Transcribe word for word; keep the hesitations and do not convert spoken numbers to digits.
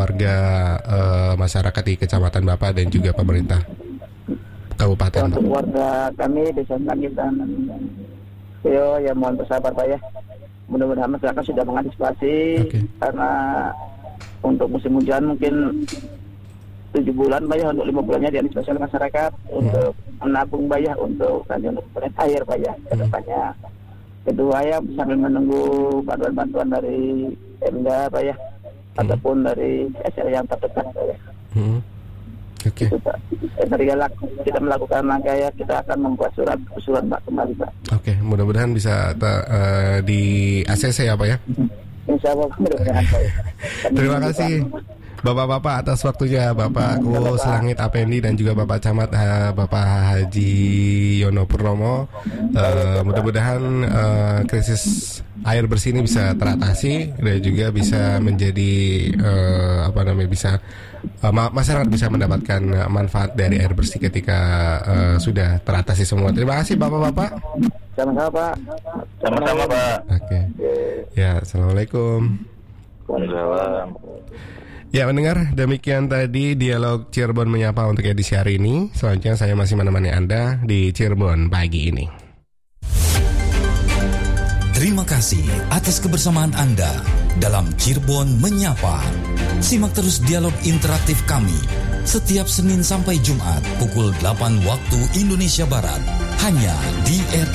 warga uh, masyarakat di kecamatan Bapak dan juga pemerintah kabupaten? Untuk warga kami desa Kagitan, yo ya mohon bersabar Pak ya. Mudah-mudahan masyarakat sudah mengantisipasi okay. Karena untuk musim hujan mungkin tujuh bulan Pak ya, untuk lima bulannya diantisipasi oleh masyarakat hmm. untuk menabung Pak ya, untuk lanjut air Pak ya ke depannya. Hmm. Kedua ya sambil menunggu bantuan-bantuan dari Pemda Pak ya, hmm. ataupun dari S L yang terdekat Pak ya. Hmm. Oke. Okay. Dari kita melakukan langkah ya, kita akan membuat surat usulan Pak kembali Pak. Oke, okay. Mudah-mudahan bisa ta- uh, di A C C ya Pak ya. Insya Allah mudah-mudahan Pak. Terima kasih Bapak-bapak atas waktunya, Bapak Kus Langit Apendi dan juga Bapak Camat uh, Bapak Haji Yono Purnomo. Uh, mudah-mudahan uh, krisis air bersih ini bisa teratasi dan juga bisa menjadi uh, apa namanya bisa uh, ma- masyarakat bisa mendapatkan manfaat dari air bersih ketika uh, sudah teratasi semua. Terima kasih Bapak-bapak. Sama-sama Pak. Sama-sama Pak. Oke. Okay. Ya, assalamualaikum. Waalaikumsalam. Ya, mendengar demikian tadi dialog Cirebon Menyapa untuk edisi hari ini. Selanjutnya saya masih menemani Anda di Cirebon pagi ini. Terima kasih atas kebersamaan Anda dalam Cirebon Menyapa. Simak terus dialog interaktif kami setiap Senin sampai Jumat pukul delapan waktu Indonesia Barat hanya di R